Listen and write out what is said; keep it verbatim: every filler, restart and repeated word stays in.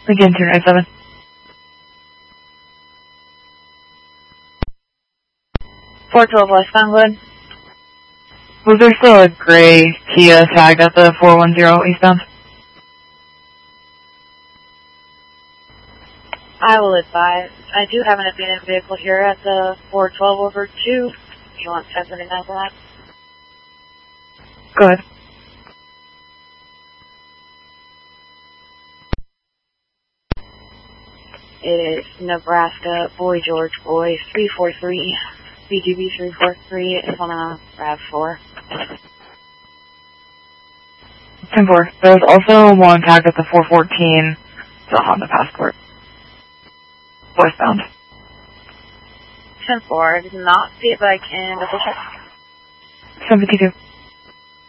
Again, two nine seven. four twelve westbound, go ahead. Was there still a gray Kia tagged at the four one zero eastbound? I will advise. I do have an abandoned vehicle here at the four twelve over two. If you want ten seventy-nine for that. Go ahead. It is Nebraska, Boy George Boy, three four three. B G B three four three is on a RAV four. ten four. There's also one tagged at the four fourteen. It's a Honda Passport. Westbound. ten four. I did not see it, but I can double check. seven fifty-two.